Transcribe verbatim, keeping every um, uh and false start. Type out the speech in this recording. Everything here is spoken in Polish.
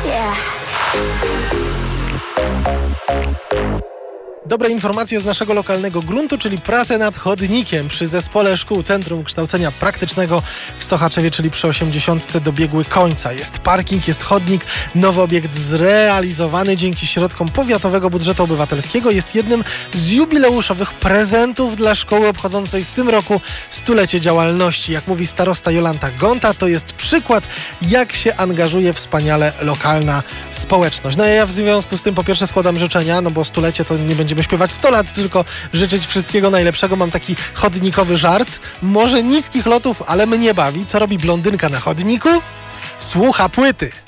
Dobre informacje z naszego lokalnego gruntu, czyli pracę nad chodnikiem przy Zespole Szkół Centrum Kształcenia Praktycznego w Sochaczewie, czyli przy osiemdziesiątce dobiegły końca. Jest parking, jest chodnik, nowy obiekt zrealizowany dzięki środkom powiatowego budżetu obywatelskiego. Jest jednym z jubileuszowych prezentów dla szkoły obchodzącej w tym roku stulecie działalności. Jak mówi starosta Jolanta Gonta, to jest przykład, jak się angażuje wspaniale lokalna społeczność. No ja w związku z tym po pierwsze składam życzenia, no bo stulecie to nie będziemy śpiewać sto lat, tylko życzyć wszystkiego najlepszego. Mam taki chodnikowy żart. Może niskich lotów, ale mnie bawi. Co robi blondynka na chodniku? Słucha płyty.